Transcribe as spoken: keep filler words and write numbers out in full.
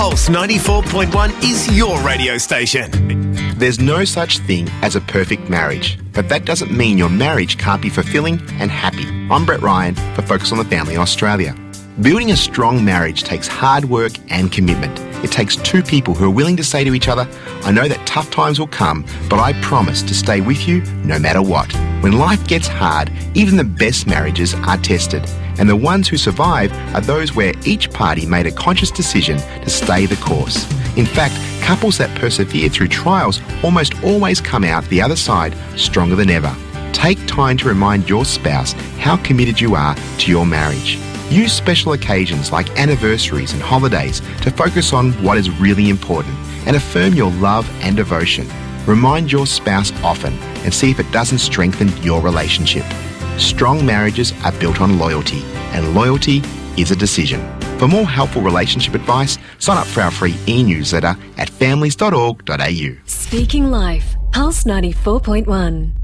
Pulse ninety-four point one is your radio station. There's no such thing as a perfect marriage, but that doesn't mean your marriage can't be fulfilling and happy. I'm Brett Ryan for Focus on the Family Australia. Building a strong marriage takes hard work and commitment. It takes two people who are willing to say to each other, I know that tough times will come, but I promise to stay with you no matter what. When life gets hard, even the best marriages are tested. And the ones who survive are those where each party made a conscious decision to stay the course. In fact, couples that persevere through trials almost always come out the other side stronger than ever. Take time to remind your spouse how committed you are to your marriage. Use special occasions like anniversaries and holidays to focus on what is really important and affirm your love and devotion. Remind your spouse often and see if it doesn't strengthen your relationship. Strong marriages are built on loyalty, and loyalty is a decision. For more helpful relationship advice, sign up for our free e-newsletter at families dot org dot a u. Speaking Life, Pulse ninety-four point one.